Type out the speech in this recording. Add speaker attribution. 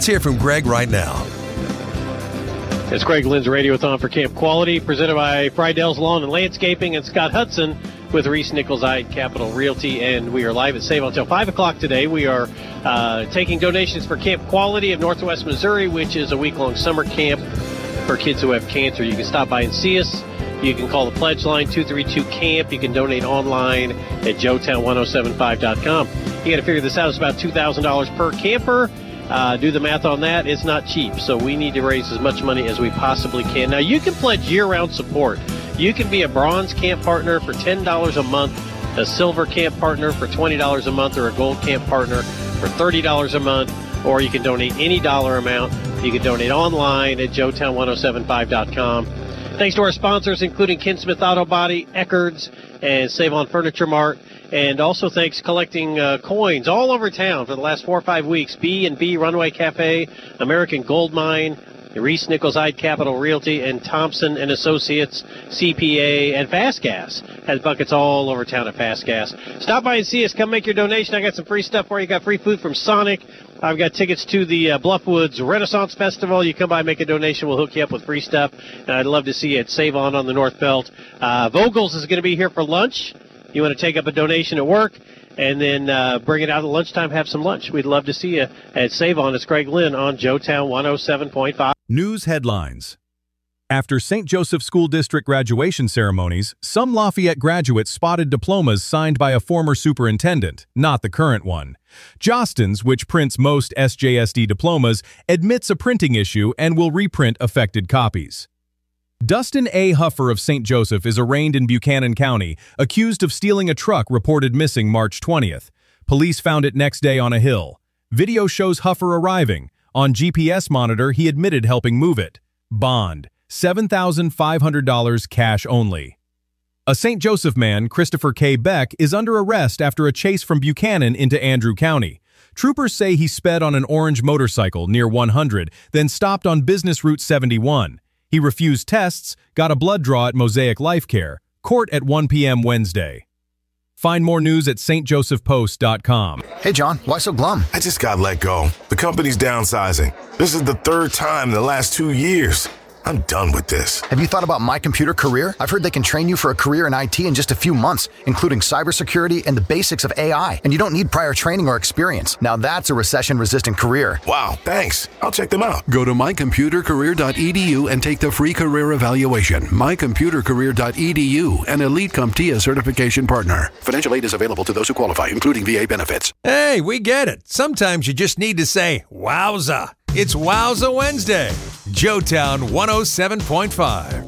Speaker 1: Let's hear from Greg right now.
Speaker 2: It's Greg Lynn's Radiothon for Camp Quality, presented by Friedell's Lawn and Landscaping and Scott Hudson with Reese Nichols Ide Capital Realty. And we are live at Save until 5 o'clock today. We are taking donations for Camp Quality of Northwest Missouri, which is a week-long summer camp for kids who have cancer. You can stop by and see us. You can call the pledge line 232-CAMP. You can donate online at joetown1075.com. You got to figure this out. It's about $2,000 per camper. Do the math on that. It's not cheap, so we need to raise as much money as we possibly can. Now, you can pledge year-round support. You can be a bronze camp partner for $10 a month, a silver camp partner for $20 a month, or a gold camp partner for $30 a month, or you can donate any dollar amount. You can donate online at joetown1075.com. Thanks to our sponsors, including Ken Smith Auto Body, Eckerd's, and Save On Furniture Mart. And also thanks collecting coins all over town for the last 4 or 5 weeks. B&B Runway Cafe, American Gold Mine, Reese Nichols Ide Capital Realty, and Thompson and Associates CPA, and Fast Gas has buckets all over town at Fast Gas. Stop by and see us. Come make your donation. I got some free stuff for you. Got free food from Sonic. I've got tickets to the Bluffwoods Renaissance Festival. You come by and make a donation. We'll hook you up with free stuff. And I'd love to see you at Save On the North Belt. Vogel's is going to be here for lunch. You want to take up a donation at work and then bring it out at lunchtime, have some lunch. We'd love to see you at Save On. It's Greg Lynn on Joetown 107.5.
Speaker 3: News headlines. After St. Joseph School District graduation ceremonies, some Lafayette graduates spotted diplomas signed by a former superintendent, not the current one. Jostens, which prints most SJSD diplomas, admits a printing issue and will reprint affected copies. Dustin A. Huffer of St. Joseph is arraigned in Buchanan County, accused of stealing a truck reported missing March 20th. Police found it next day on a hill. Video shows Huffer arriving. On GPS monitor, he admitted helping move it. Bond, $7,500 cash only. A St. Joseph man, Christopher K. Beck, is under arrest after a chase from Buchanan into Andrew County. Troopers say he sped on an orange motorcycle near 100, then stopped on Business Route 71. He refused tests, got a blood draw at Mosaic Life Care. Court at 1 p.m. Wednesday. Find more news at stjosephpost.com.
Speaker 4: Hey, John, why so glum?
Speaker 5: I just got let go. The company's downsizing. This is the third time in the last 2 years. I'm done with this.
Speaker 4: Have you thought about My Computer Career? I've heard they can train you for a career in IT in just a few months, including cybersecurity and the basics of AI. And you don't need prior training or experience. Now that's a recession-resistant career.
Speaker 5: Wow, thanks. I'll check them out.
Speaker 6: Go to mycomputercareer.edu and take the free career evaluation. mycomputercareer.edu, an Elite CompTIA certification partner. Financial aid is available to those who qualify, including VA benefits.
Speaker 1: Hey, we get it. Sometimes you just need to say, wowza. It's Wowza Wednesday. Joetown 107.5.